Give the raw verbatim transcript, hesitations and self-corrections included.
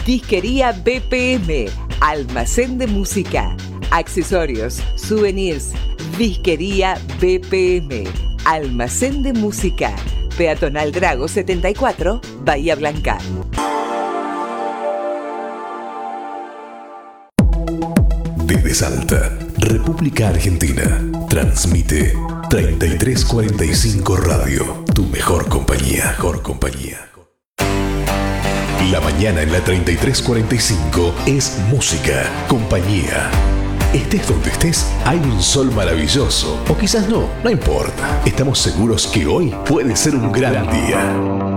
Disquería B P M, almacén de música, accesorios, souvenirs. Disquería B P M, almacén de música. Peatonal Drago setenta y cuatro, Bahía Blanca. Desde Salta, República Argentina, transmite treinta y tres cuarenta y cinco Radio, tu mejor compañía, mejor compañía. La mañana en la treinta y tres cuarenta y cinco es música, compañía. Estés donde estés, hay un sol maravilloso. O quizás no, no importa. Estamos seguros que hoy puede ser un gran día.